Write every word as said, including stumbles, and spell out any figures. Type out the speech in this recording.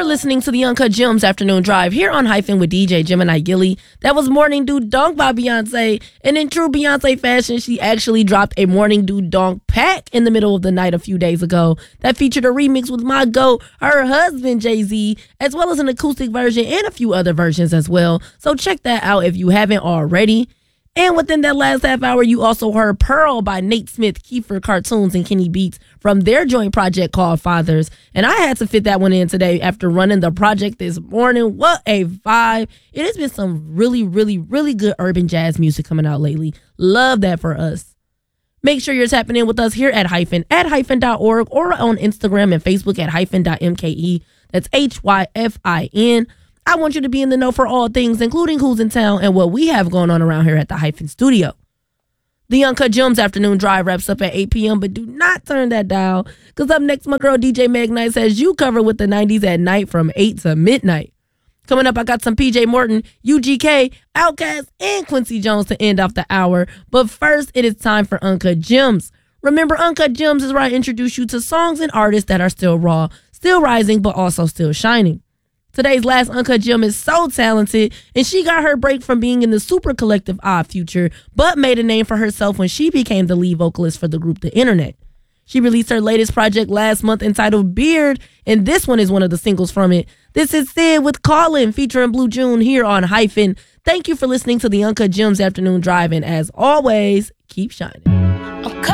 You're listening to the Uncut Gems Afternoon Drive here on Hyphen with D J Gemini Gilly. That was Morning Dew Donk by Beyonce. And in true Beyonce fashion, she actually dropped a Morning Dew Donk pack in the middle of the night a few days ago that featured a remix with my GOAT, her husband Jay-Z, as well as an acoustic version and a few other versions as well. So check that out if you haven't already. And within that last half hour, you also heard Pearl by Nate Smith, Kiefer Cartoons, and Kenny Beats from their joint project called Fathers. And I had to fit that one in today after running the project this morning. What a vibe. It has been some really, really, really good urban jazz music coming out lately. Love that for us. Make sure you're tapping in with us here at Hyphen, at hyphen dot org, or on Instagram and Facebook at hyphen dot M K E. That's H Y F I N. I want you to be in the know for all things, including who's in town and what we have going on around here at the Hyphen Studio. The Uncut Gems Afternoon Drive wraps up at eight p.m., but do not turn that dial, because up next, my girl D J Meg Nice has you covered with the nineties at night from eight to midnight. Coming up, I got some P J Morton, U G K, Outkast, and Quincy Jones to end off the hour. But first, it is time for Uncut Gems. Remember, Uncut Gems is where I introduce you to songs and artists that are still raw, still rising, but also still shining. Today's last Uncut Gem is so talented, and she got her break from being in the super collective Odd Future, but made a name for herself when she became the lead vocalist for the group The Internet. She released her latest project last month entitled Beard, and this one is one of the singles from it. This is Sid with Callin' featuring Blue June here on Hyphen. Thank you for listening to the Uncut Gems Afternoon Drive, and as always, keep shining.